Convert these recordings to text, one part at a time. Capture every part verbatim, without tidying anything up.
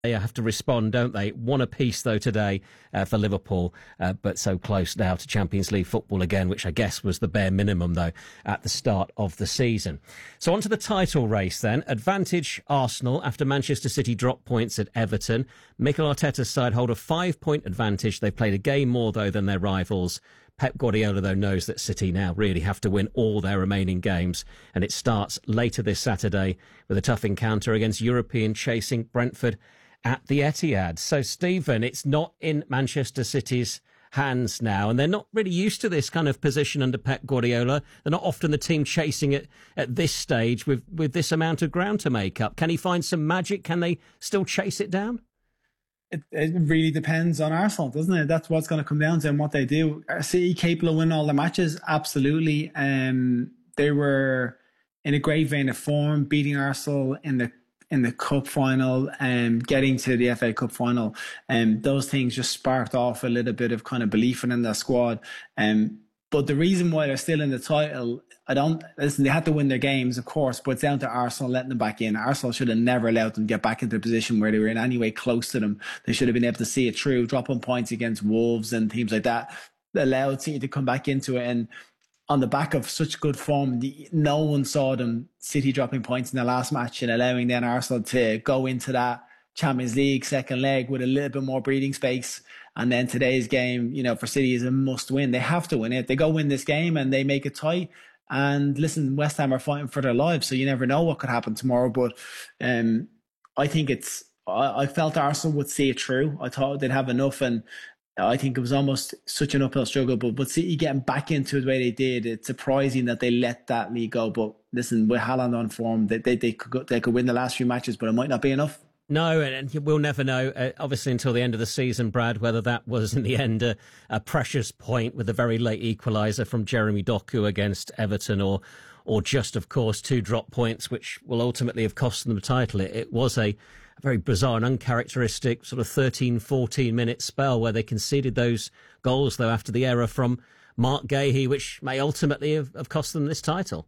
They have to respond, don't they? One apiece, though, today uh, for Liverpool, uh, but so close now to Champions League football again, which I guess was the bare minimum, though, at the start of the season. So on to the title race, then. Advantage Arsenal after Manchester City dropped points at Everton. Mikel Arteta's side hold a five-point advantage. They've played a game more, though, than their rivals. Pep Guardiola, though, knows that City now really have to win all their remaining games, and it starts later this Saturday with a tough encounter against European chasing Brentford at the Etihad. So, Stephen, it's not in Manchester City's hands now, and they're not really used to this kind of position under Pep Guardiola. They're not often the team chasing it at this stage with, with this amount of ground to make up. Can he find some magic? Can they still chase it down? It, it really depends on Arsenal, doesn't it? That's what's going to come down to and what they do. Are City capable of winning all the matches? Absolutely. Um, they were in a great vein of form, beating Arsenal in the in the cup final and um, getting to the F A Cup final. And um, those things just sparked off a little bit of kind of belief in the squad. Um, but the reason why they're still in the title, I don't, listen, they had to win their games, of course, but it's down to Arsenal letting them back in. Arsenal should have never allowed them to get back into a position where they were in any way close to them. They should have been able to see it through, dropping points against Wolves and teams like that. They allowed City to come back into it, and on the back of such good form, the, no one saw them City dropping points in the last match and allowing then Arsenal to go into that Champions League second leg with a little bit more breathing space. And then today's game, you know, for City is a must win. They have to win it. They go win this game and they make it tight. And listen, West Ham are fighting for their lives, so you never know what could happen tomorrow. But um, I think it's, I, I felt Arsenal would see it through. I thought they'd have enough, and I think it was almost such an uphill struggle, but but City getting back into it the way they did, it's surprising that they let that league go. But listen, with Haaland on form, they they, they could they could win the last few matches, but it might not be enough. No, and we'll never know, uh, obviously, until the end of the season, Brad, whether that was in the end a, a precious point with a very late equaliser from Jeremy Doku against Everton, or or just, of course, two drop points, which will ultimately have cost them the title. It, it was a A very bizarre and uncharacteristic sort of thirteen, fourteen minute spell where they conceded those goals, though, after the error from Mark Gahey, which may ultimately have, have cost them this title.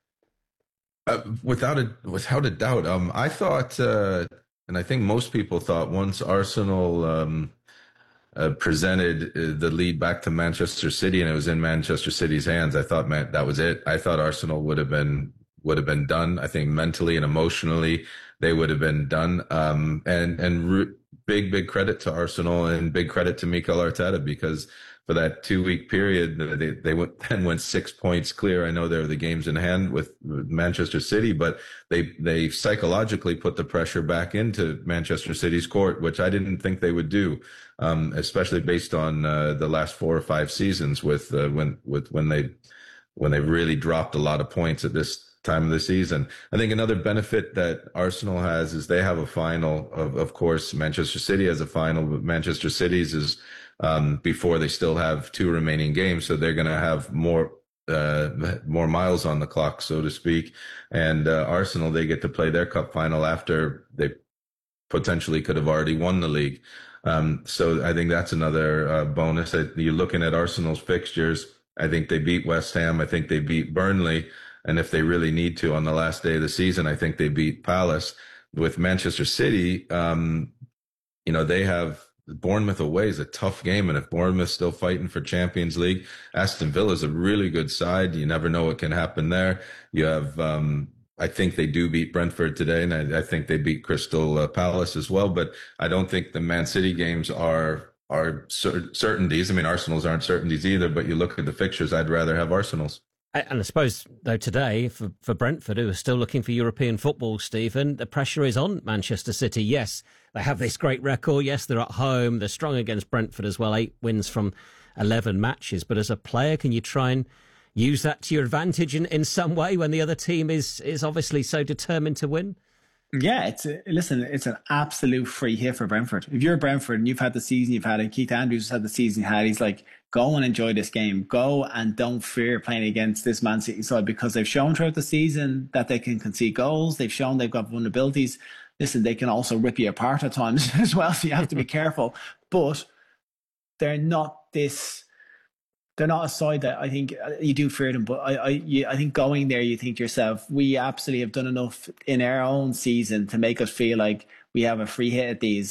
Uh, without a without a doubt, um, I thought, uh, and I think most people thought, once Arsenal um, uh, presented the lead back to Manchester City and it was in Manchester City's hands, I thought, man, that was it. I thought Arsenal would have been would have been done. I think mentally and emotionally, they would have been done. Um, and, and re- big, big credit to Arsenal and big credit to Mikel Arteta, because for that two week period, they, they went, then went six points clear. I know there are the games in hand with, with Manchester City, but they, they psychologically put the pressure back into Manchester City's court, which I didn't think they would do. Um, especially based on, uh, the last four or five seasons with, uh, when, with, when they, when they really dropped a lot of points at this time of the season. I think another benefit that Arsenal has is they have a final. Of, of course, Manchester City has a final, but Manchester City's is um, before they still have two remaining games, so they're going to have more uh, more miles on the clock, so to speak. And uh, Arsenal, they get to play their cup final after they potentially could have already won the league. Um, so I think that's another uh, bonus. You're looking at Arsenal's fixtures. I think they beat West Ham. I think they beat Burnley. And if they really need to on the last day of the season, I think they beat Palace. With Manchester City, um, you know, they have Bournemouth away is a tough game. And if Bournemouth's still fighting for Champions League, Aston Villa is a really good side. You never know what can happen there. You have, um, I think they do beat Brentford today, and I, I think they beat Crystal uh, Palace as well. But I don't think the Man City games are are cer- certainties. I mean, Arsenal's aren't certainties either, but you look at the fixtures, I'd rather have Arsenal's. And I suppose, though, today, for, for Brentford, who are still looking for European football, Stephen, the pressure is on Manchester City. Yes, they have this great record. Yes, they're at home. They're strong against Brentford as well, eight wins from eleven matches. But as a player, can you try and use that to your advantage in, in some way when the other team is, is obviously so determined to win? Yeah, it's a, listen, it's an absolute free hit for Brentford. If you're Brentford and you've had the season you've had, and Keith Andrews has had the season he had, he's like, go and enjoy this game. Go and don't fear playing against this Man City side, because they've shown throughout the season that they can concede goals. They've shown they've got vulnerabilities. Listen, they can also rip you apart at times as well, so you have to be careful. But they're not this... They're not a side that I think you do fear them, but I, I, you, I think going there, you think to yourself, we absolutely have done enough in our own season to make us feel like we have a free hit at these.